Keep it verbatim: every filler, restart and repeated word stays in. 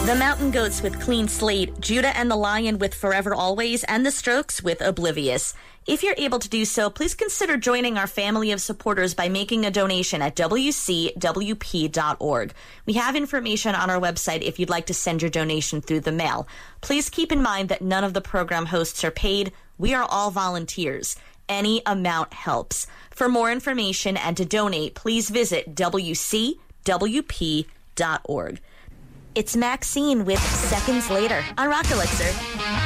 The Mountain Goats with Clean Slate, Judah and the Lion with Forever Always, and The Strokes with Oblivious. If you're able to do so, please consider joining our family of supporters by making a donation at w c w p dot org. We have information on our website if you'd like to send your donation through the mail. Please keep in mind that none of the program hosts are paid. We are all volunteers. Any amount helps. For more information and to donate, please visit w c w p dot org. It's Maxine with Seconds Later on Rock Elixir.